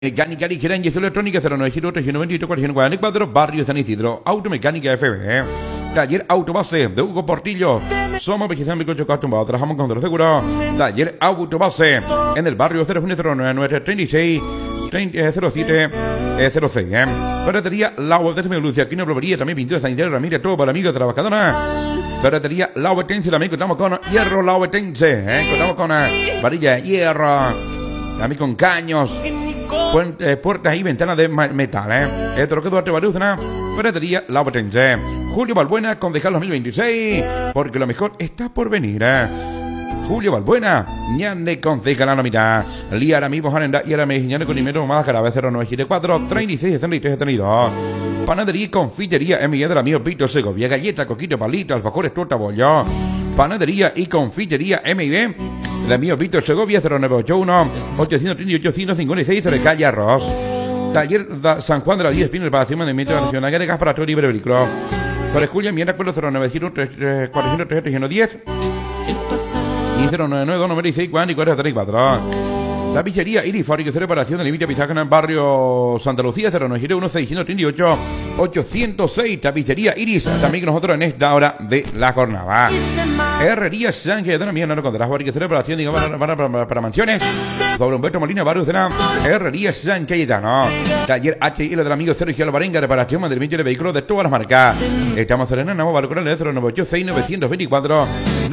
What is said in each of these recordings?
Mecánica ligera, inyección electrónica 097-398-444, Barrio San Isidro, Automecánica FB, Taller Autobase de Hugo Portillo. Somos Vejizán Bicocho acostumbrados, trabajamos con los seguros. Taller Autobase en el barrio 01936 0706. Ferretería La Obetense de Lucia, aquí no Blovería, también pintura sanitaria Ramírez, todo para amigos trabajadores. Ferretería La Obetense, también contamos con hierro La Obetense, contamos con varilla de hierro, también con caños. Puertas y ventanas de metal, Esto lo que Duarte Baruzna, Ferretería La Obetense. Julio Balbuena, concejal 2026, porque lo mejor está por venir, Julio Balbuena, ñande concejal a la mitad. Liara mi bojanenda y ahora me ñande con dinero más grave 0974 36 73 72. Panadería y confitería MI de la mío Pito Segovia, galleta, coquito, palito, alfajores, torta, bollo. Panadería y confitería MIB. La mío Víctor Segovia 0981 838 156 sobre calle Arroz. Taller San Juan de la 10 Pino para Ciudad de Mito Nacional de Gas para todo libre vehículo. Para Julia, mi acuerdo 0900 403 310 y 099 4434. La pizzería Iris Fábrica de reparación de límite Pizaca en el barrio Santa Lucía 091 638 806. Tapicería Iris, también con nosotros en esta hora de la jornada. Herrería Sánchez de la Mía, no encontrarás fábrica de reparación, digamos, para mansiones. Sobre Humberto Molina, barrio de la Herrería San Cayetano. Taller HL del amigo Sergio Alvarenga, reparación, mantenimiento de vehículos de todas las marcas. Estamos en el nuevo balcón de 0986 924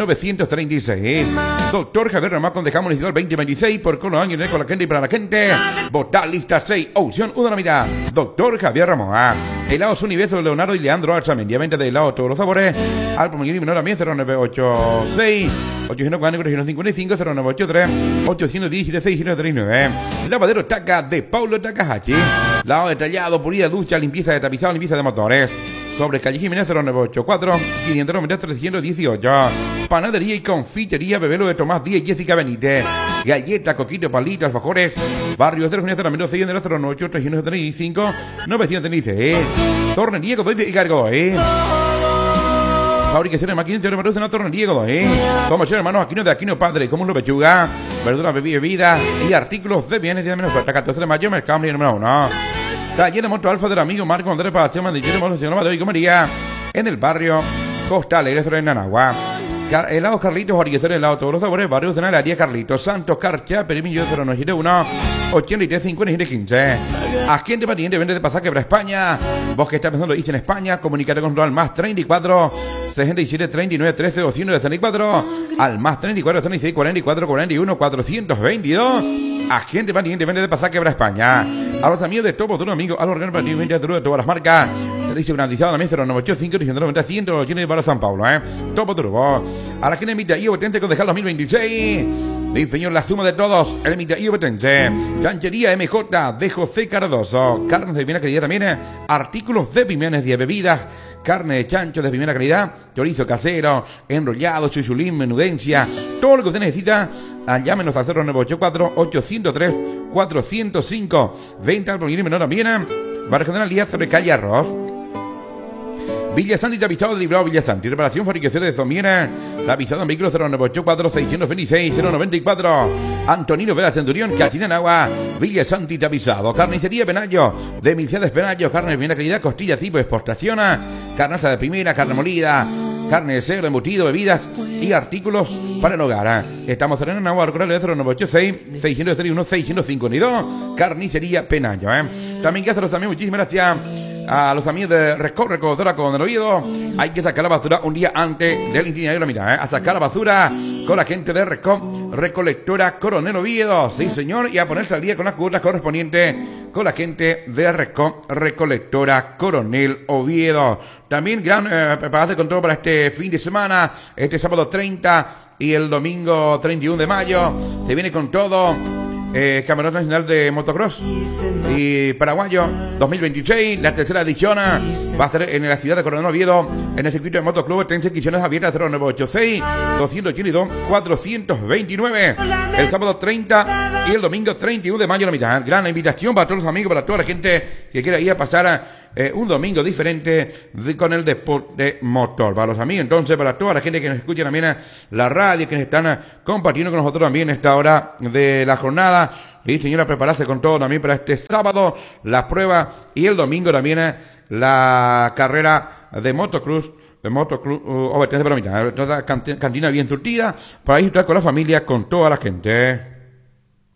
936. Doctor Javier Ramón, concejal municipal 2026, por con los años con la gente y para la gente. Votar lista 6, opción 1 la mitad. Doctor Javier Ramón. Helados Universo, Leonardo y Leandro Alzamendi. Venta de helado todos los sabores. Alpo Mayor y Menor también 0986 840 855 0983 817 639. Lavadero Taca de Paulo Takahashi. Lavado detallado, pulida, ducha, limpieza de tapizado, limpieza de motores. Sobre calle Jiménez 0984 593 318. Panadería y confitería Bebelo de Tomás Díaz y Jessica Benítez. Galleta, coquito, palito, alfajores. Barrio 0 Junio 098 335 936. Tornería Godoy y Gargo, Fabricación de máquinas de reproducción a Tornería Godoy. Como ser hermanos Aquino de Aquino Padre, como lo pechuga, verduras, bebida y artículos de bienes de menos oferta. 14 de mayo, Mercado número 1. Taller de moto alfa del amigo Marco Andrés Palacio Mandillero Mono y Comería en el barrio Costa Alegre en Nanagua. Helados Carlitos, Origuecer, helado todos los sabores, barrio de la Carlitos, Santos, Carcha, Perimillo 091 83 50 15. Agente Patiente vende de pasaje para España. Vos que estás pensando irse en España, comunicate con al más 34 67 39 13 264 al más 34 36 44 41 422. Agente Patiente vende de pasaje para España. A los amigos de Topo Duro, amigos, a los organizadores de todas las marcas. Servicio garantizado también 0985 190 180 para San Pablo, Topo Duro. A la gente emite y Obetense con dejar 2026. Diseño la suma de todos. El emite y Obetense. Chanchería MJ de José Cardoso. Carnes de primera calidad también. Artículos de pimenez y bebidas. Carne de chancho de primera calidad. Chorizo casero. Enrollado, chuchulín, menudencia. Todo lo que usted necesita. Llámenos al 0984 803 405. Venta al proyecto menor también. Barrio General Díaz sobre calle Arroz. Villa Santi, tapizado de librado Villa Santi. Reparación, fabricación de Zomiera. Tapizado en vehículos 0984 626 094. Antonino Vela Centurión, Catina en Agua. Villa Santi, tapizado. Carnicería Penayo. De Milciades Penayo. Carne de primera calidad. Costilla tipo exportación. Carnaza de primera. Carne molida. Carne de cerdo, embutido, bebidas y artículos para el hogar. Estamos en Agua, Arcoral de 0986 631 652. Carnicería Penayo, También que hacer los amigos, muchísimas gracias a los amigos de Recordora con el oído. Hay que sacar la basura un día antes del itinerario. Mira, a sacar la basura con la gente de Recolectora Coronel Oviedo. Sí, señor, y a ponerse al día con las cuotas correspondientes con la gente de Recolectora Coronel Oviedo. También gran preparación con todo para este fin de semana, este sábado 30 y el domingo 31 de mayo. Se viene con todo. Campeonato Nacional de Motocross y Paraguayo 2026, la tercera edición va a ser en la ciudad de Coronel Oviedo, en el circuito de motoclub. Ten inscripciones abiertas 0986 282 429 el sábado 30 y el domingo 31 de mayo la mitad. Gran invitación para todos los amigos, para toda la gente que quiera ir a pasar un domingo diferente con el deporte motor. Para los amigos, entonces, para toda la gente que nos escucha también la radio, que nos están compartiendo con nosotros también esta hora de la jornada. y señora, prepararse con todo también para este sábado, las pruebas, y el domingo también la carrera de motocross. Obediencia de bromita, cantina bien surtida, para ir con la familia, con toda la gente.